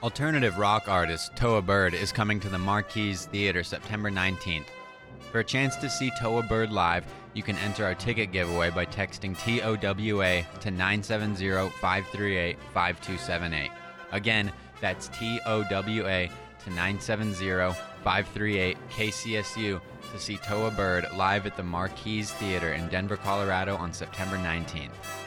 Alternative rock artist Toa Bird is coming to the Marquise Theater September 19th. For a chance to see Toa Bird live, you can enter our ticket giveaway by texting TOWA to 970-538-5278. Again, that's TOWA to 970-538-KCSU to see Toa Bird live at the Marquise Theater in Denver, Colorado on September 19th.